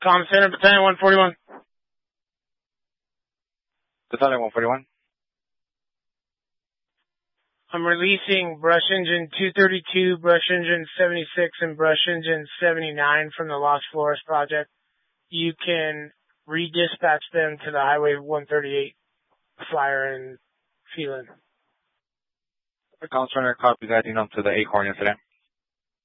Comm Center, Battalion 141. Battalion 141. I'm releasing Brush Engine 232, Brush Engine 76, and Brush Engine 79 from the Los Flores project. You can redispatch them to the Highway 138 flyer in Phelan. Comm Center, copy that. To the Acorn incident.